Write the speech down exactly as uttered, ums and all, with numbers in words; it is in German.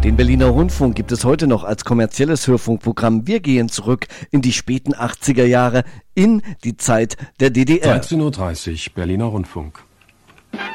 Den Berliner Rundfunk gibt es heute noch als kommerzielles Hörfunkprogramm. Wir gehen zurück in die späten achtziger Jahre, in die Zeit der D D R. dreizehn Uhr dreißig, Berliner Rundfunk.